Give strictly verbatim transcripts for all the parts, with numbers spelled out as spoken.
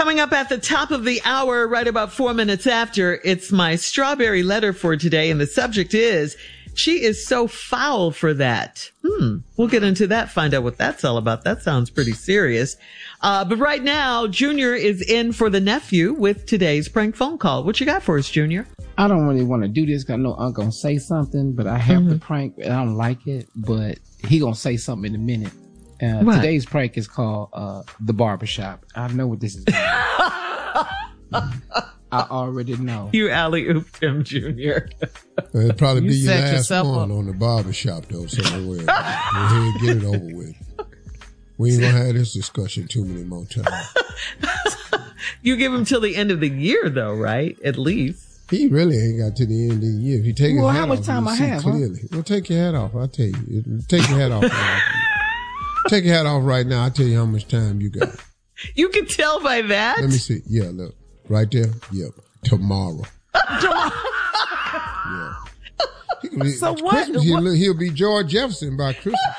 Coming up at the top of the hour, right about four minutes after, it's my strawberry letter for today. And the subject is, she is so foul for that. Hmm. We'll get into that, find out what that's all about. That sounds pretty serious. Uh, but right now, Junior is in for the nephew with today's prank phone call. What you got for us, Junior? I don't really want to do this because I know I'm going to say something, but I have Mm-hmm. the prank. I don't like it, but he going to say something in a minute. Uh, What? Today's prank is called uh, The Barbershop. I know what this is about. I already know. You alley-ooped him, Junior. It'll probably You be your set last yourself one up. on the barbershop, though, somewhere. Go ahead, get it over with. We ain't gonna have this discussion too many more times. You give him till the end of the year, though, right? At least. He really ain't got to the end of the year. If you take Well, his how hat much off, time you'll I see have, huh? clearly. Well, take your hat off. I'll tell you. Take your hat off. Take your hat off right now. I'll tell you how much time you got. You can tell by that. Let me see. Yeah, look. Right there. Yep. Tomorrow. yeah. He- So what- Christmas, he'll, what- he'll be George Jefferson by Christmas.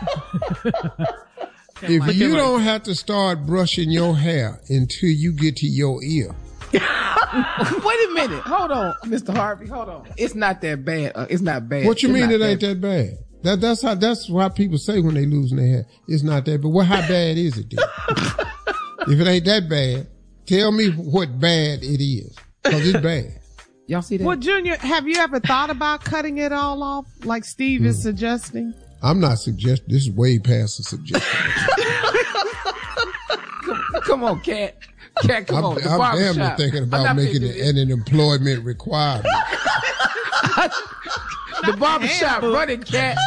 If like you it. don't have to start brushing your hair until you get to your ear. Wait a minute. Hold on, Mister Harvey. Hold on. It's not that bad. Uh, it's not bad. What you It's mean not it ain't that bad? That that's how that's why people say when they losing their hair. It's not that, but what how bad is it then? If it ain't that bad, tell me what bad it is. Cause it's bad. Y'all see that? Well, Junior, have you ever thought about cutting it all off like Steve Hmm. is suggesting? I'm not suggesting, this is way past the suggestion. Come on, Cat. Cat, come I'm, on. The I'm damn near barbershop. thinking I'm about not making thinking it an employment requirement. The barbershop running, Cat.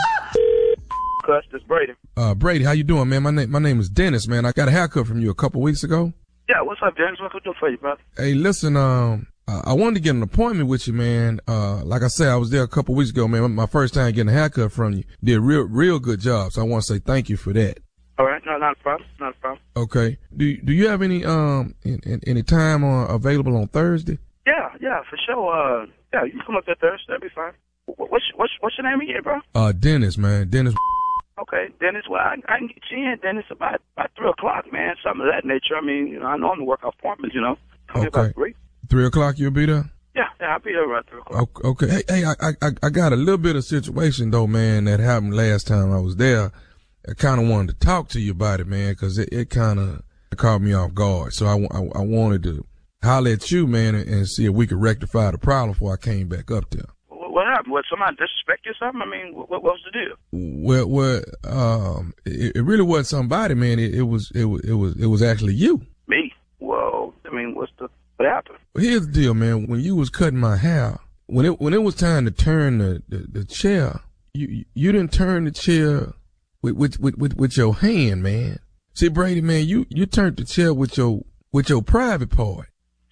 Cuss, this Brady. Uh, Brady, how you doing, man? My name, my name is Dennis, man. I got a haircut from you a couple weeks ago. Yeah, what's up, Dennis? What can I do for you, brother? Hey, listen, um, uh, I wanted to get an appointment with you, man. Uh, like I said, I was there a couple weeks ago, man. My first time getting a haircut from you. Did a real, real good job. So I want to say thank you for that. All right, no, not a problem, not a problem. Okay. Do, do you have any, um, in, in, any time uh, available on Thursday? Yeah, yeah, for sure. Uh, yeah, you can come up there Thursday. That'll be fine. What, what's, what's, what's your name again, bro? Uh, Dennis, man. Dennis. Okay, Dennis, well, I, I can get you in, Dennis, about, about three o'clock, man, something of that nature. I mean, you know, I normally work off appointments, you know. Come here Okay. about three. Three o'clock you'll be there? Yeah, yeah, I'll be there around three o'clock. Okay. okay. Hey, hey, I, I, I got a little bit of situation though, man, that happened last time I was there. I kind of wanted to talk to you about it, man, because it, it kind of caught me off guard. So I, I, I wanted to holler at you, man, and, and see if we could rectify the problem before I came back up there. What, what happened? What, somebody disrespect you or something? I mean, what, what was the deal? Well, well, um, it, it really wasn't somebody, man. It, it was, it was, it was, it was actually you. Me? Well, I mean, what's the, what happened? Well, here's the deal, man. When you was cutting my hair, when it when it was time to turn the, the, the chair, you you didn't turn the chair with with, with with with your hand, man. See, Brady, man, you you turned the chair with your with your private part.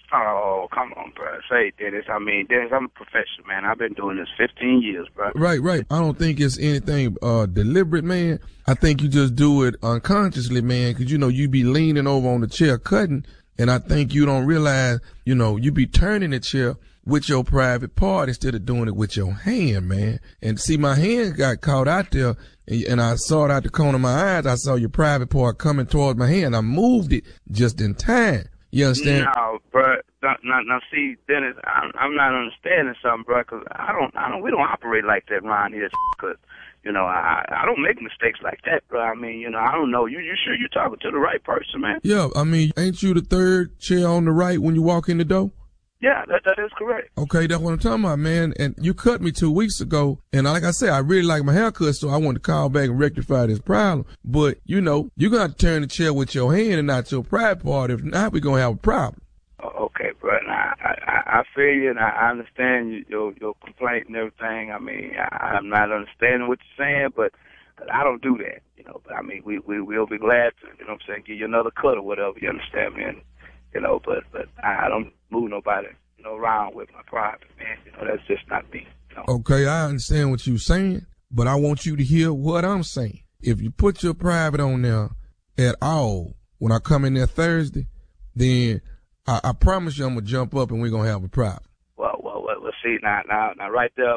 Oh, come on, bro. Say, Dennis. I mean, Dennis, I'm a professional, man. I've been doing this fifteen years, bro. Right, right. I don't think it's anything uh deliberate, man. I think you just do it unconsciously, man, because you know you be leaning over on the chair cutting. And I think you don't realize, you know, you be turning the chair with your private part instead of doing it with your hand, man. And see, my hand got caught out there and, and I saw it out the corner of my eyes. I saw your private part coming towards my hand. I moved it just in time. You understand? No, bro. Now, now, now see, Dennis, I'm, I'm not understanding something, bro, because I don't, I don't, we don't operate like that around here, because, you know, I, I don't make mistakes like that, bro. I mean, you know, I don't know. You, you sure you're talking to the right person, man? Yeah, I mean, ain't you the third chair on the right when you walk in the door? Yeah, that, that is correct. Okay, that's what I'm talking about, man. And you cut me two weeks ago. And like I said, I really like my haircut, so I wanted to call back and rectify this problem. But, you know, you're going to have to turn the chair with your hand and not your private part. If not, we're going to have a problem. Oh, okay, bro. Now, I, I, I feel you, and I, I understand you, your your complaint and everything. I mean, I, I'm not understanding what you're saying, but I don't do that, you know. But, I mean, we, we, we'll be glad to, you know what I'm saying, give you another cut or whatever, you understand me? And, you know, but, but I, I don't move nobody, you know, around with my private, man. You know, that's just not me, you know. Okay, I understand what you're saying, but I want you to hear what I'm saying. If you put your private on there at all when I come in there Thursday, then I, I promise you I'm going to jump up and we're going to have a problem. Well, well, well, let's see, now, now, now, right there,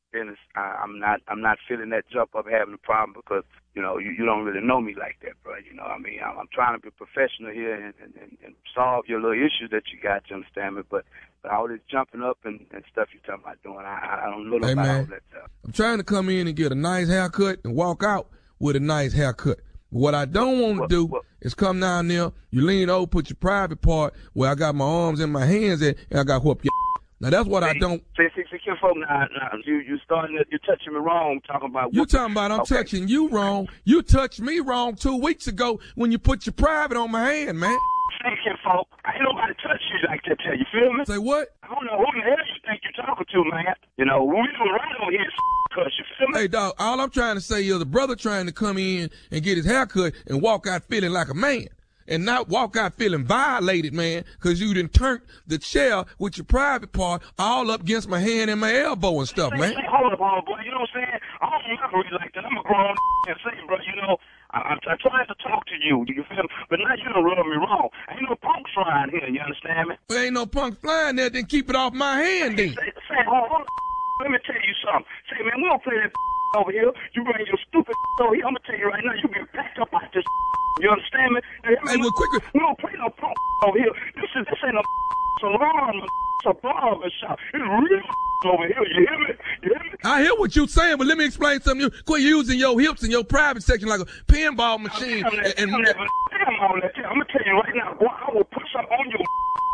business, I, I'm not I'm not feeling that jump up having a problem because, you know, you, you don't really know me like that, bro. You know what I mean? I'm, I'm trying to be professional here and, and, and solve your little issues that you got, you understand me? But, but all this jumping up and, and stuff you talking about doing, I, I don't know hey, about man, all that stuff. I'm trying to come in and get a nice haircut and walk out with a nice haircut. What I don't want to Well, do well, is come down there, you lean over, put your private part where I got my arms and my hands at, and I got whoop your. Now that's what see, I don't. See, see, see, folk, now, now, you you starting to, you touching me wrong, talking about. You whooping. talking about I'm okay. touching you wrong. You touched me wrong two weeks ago when you put your private on my hand, man. See, folk, ain't nobody touch you like that. Tell you, feel me? Say what? I don't know who the hell you think you're talking to, man. You know, we doing right over here, cause you feel me? Hey, dog, all I'm trying to say is a brother trying to come in and get his haircut and walk out feeling like a man. And not walk out feeling violated, man, because you done turned the chair with your private part all up against my hand and my elbow and stuff, Say, man. say, hold up, hold up, boy. You know what I'm saying? I don't operate like that. I'm a grown and say, bro, you know, I, I'm, I'm trying to talk to you. You feel me? But now you done rub me wrong. Ain't no punks flying here. You understand me? There ain't no punk flying there, then keep it off my hand, then. Say, say, hold on. Let me tell you something. Say, man, we don't play that over here. You bring your stupid over here. I'm gonna tell you right now, you get packed up like this. You understand me? Hey, Hey, well, quicker. We don't play no punk over here. This is this ain't a salon. It's a barber shop. It's real over here. You hear me? You hear me? I hear what you're saying, but let me explain something. You quit using your hips in your private section like a pinball machine. I'm that, and, I'm and, that, damn all that. I'm gonna tell you right now, boy. I will put something on your.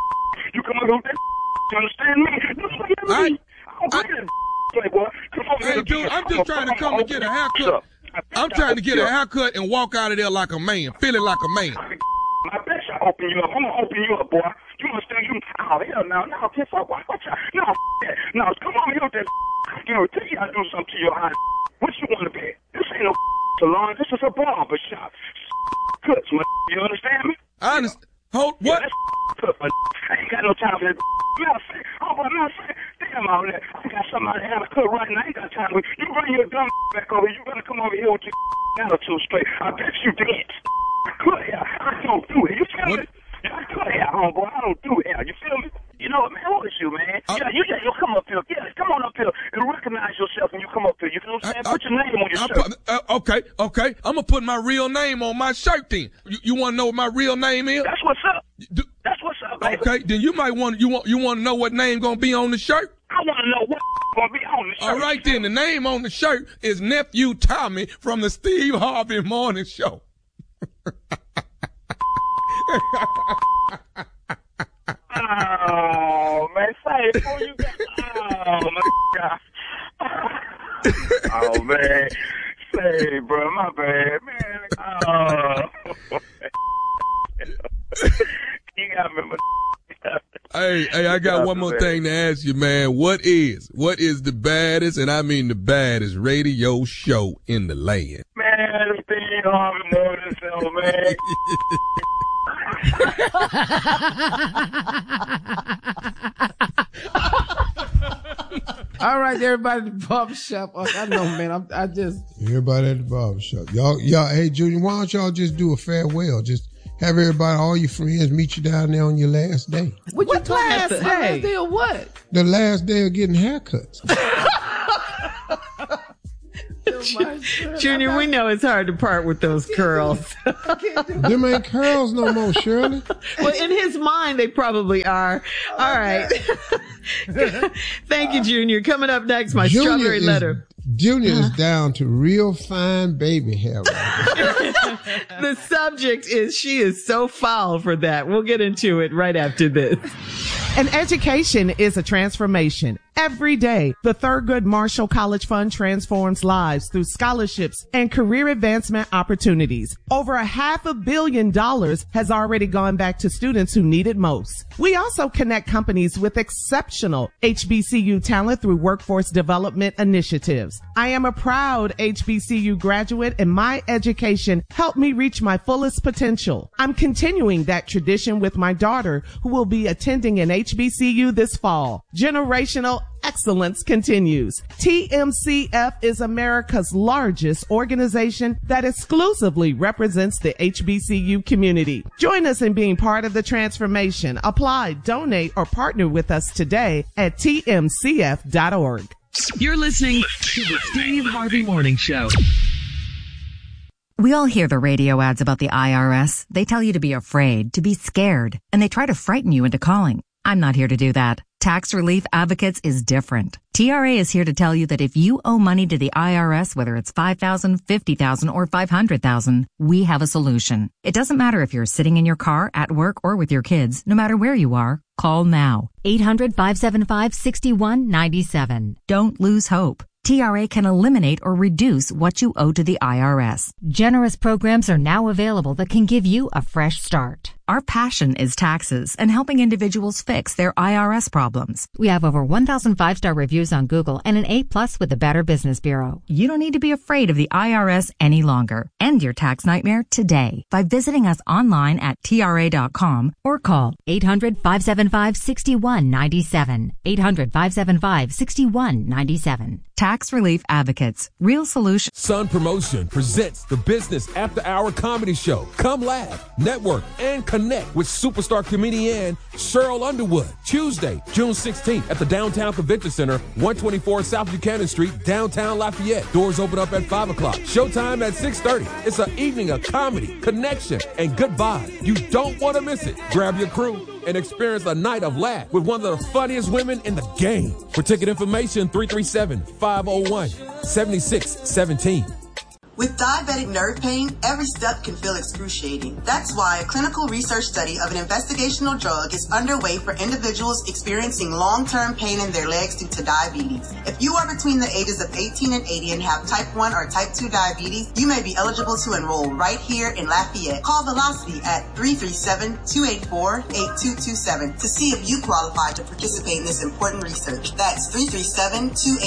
You come over with that. You understand me? You understand me? I, I don't play that. Playboy. Come over hey, here. dude, I'm just trying to come and get a haircut. I'm trying to get a haircut and walk out of there like a man, feeling like a man. I bet you I open you up. I'm gonna open you up, boy. You understand? You oh hell no, no, piss off, watch out. No, that. No, come on here with that. You know, tell you I do something to your eye. What you wanna be? This ain't no salon. This is a barber shop. Cuts, man. You understand me? I understand. Hold what? Yeah, that's cut, man. I ain't got no time for that. Matter of fact, oh, but matter of fact, damn all that. I got somebody to have a cut right now. I ain't got time for it. You bring your dumb back over here. You better come over here with your attitude straight. I bet you did. Cut hair. I don't do it. You feel What? me? Yeah, I cut hair, homeboy. I don't do hair. You feel me? You know what, man? Who is you, man? Uh, yeah, you just, you come up here. Yeah, come on up here and recognize yourself when you come up here. You know what I'm saying? I- Put your name on your I shirt. put- uh, okay, okay. I'm gonna put my real name on my shirt then. You, you want to know what my real name is? That's what's up. Do- That's what's up, baby. okay, then you might want you want you want to know what name gonna be on the shirt. I want to know what's going to be on the shirt. All right, then the name on the shirt is Nephew Tommy from the Steve Harvey Morning Show. Oh, man, say it before you got. Oh, my God. Oh, man. Say, bro, my bad, man. Oh. You got me, my. Hey, hey, I got Yeah, one more man. thing to ask you, man. What is, what is the baddest, and I mean the baddest radio show in the land? Man, it's Steve Harvey Morning Show, man. All right, everybody at the barbershop. Oh, I know, man. I'm, I just. Everybody at the barbershop. Y'all, y'all, hey, Junior, why don't y'all just do a farewell? Just have everybody, all your friends meet you down there on your last day. What, What you last talking day? Last day of what? The last day of getting haircuts. Junior, we know it's hard to part with those curls. Them ain't curls no more, Shirley. Well, in his mind, they probably are. All right. Thank you, Junior. Coming up next, my Junior strawberry is- letter. Junior is down to real fine baby hair right now. The subject is she is so foul for that. We'll get into it right after this. An education is a transformation. Every day, the Thurgood Marshall College Fund transforms lives through scholarships and career advancement opportunities. Over a half a billion dollars has already gone back to students who need it most. We also connect companies with exceptional H B C U talent through workforce development initiatives. I am a proud H B C U graduate, and my education helped me reach my fullest potential. I'm continuing that tradition with my daughter, who will be attending an H B C U this fall. Generational excellence continues. T M C F is America's largest organization that exclusively represents the H B C U community. Join us in being part of the transformation. Apply, donate, or partner with us today at T M C F dot org. You're listening to the Steve Harvey Morning Show. We all hear the radio ads about the I R S. They tell you to be afraid, to be scared, and they try to frighten you into calling. I'm not here to do that. Tax Relief Advocates is different. T R A is here to tell you that if you owe money to the I R S, whether it's five thousand dollars, fifty thousand dollars, or five hundred thousand dollars, we have a solution. It doesn't matter if you're sitting in your car, at work, or with your kids. No matter where you are, call now. eight hundred, five seven five, six one nine seven. Don't lose hope. T R A can eliminate or reduce what you owe to the I R S. Generous programs are now available that can give you a fresh start. Our passion is taxes and helping individuals fix their I R S problems. We have over one thousand five-star reviews on Google and an A plus with the Better Business Bureau. You don't need to be afraid of the I R S any longer. End your tax nightmare today by visiting us online at T R A dot com or call eight hundred, five seven five, six one nine seven. eight hundred, five seven five, six one nine seven. Tax Relief Advocates. Real solution. Sun Promotion presents the Business After Hour Comedy Show. Come laugh, network, and connect with superstar comedian Cheryl Underwood. Tuesday, June sixteenth at the Downtown Convention Center, one twenty-four South Buchanan Street, downtown Lafayette. Doors open up at five o'clock. Showtime at six thirty. It's an evening of comedy, connection, and good vibes. You don't want to miss it. Grab your crew and experience a night of laugh with one of the funniest women in the game. For ticket information, three three seven, five oh one, seven six one seven. With diabetic nerve pain, every step can feel excruciating. That's why a clinical research study of an investigational drug is underway for individuals experiencing long-term pain in their legs due to diabetes. If you are between the ages of eighteen and eighty and have type one or type two diabetes, you may be eligible to enroll right here in Lafayette. Call Velocity at three three seven, two eight four, eight two two seven to see if you qualify to participate in this important research. That's three three seven, two eight four,